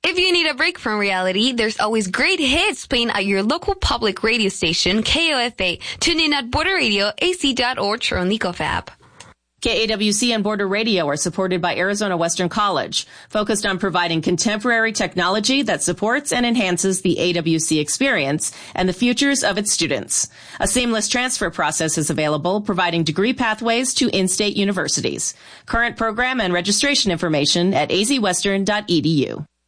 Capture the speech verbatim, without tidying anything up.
If you need a break from reality, there's always great hits playing at your local public radio station, K O F A. Tune in at border radio a c dot org or on the Gov app. K A W C and Border Radio are supported by Arizona Western College, focused on providing contemporary technology that supports and enhances the A W C experience and the futures of its students. A seamless transfer process is available, providing degree pathways to in-state universities. Current program and registration information at a z western dot e d u.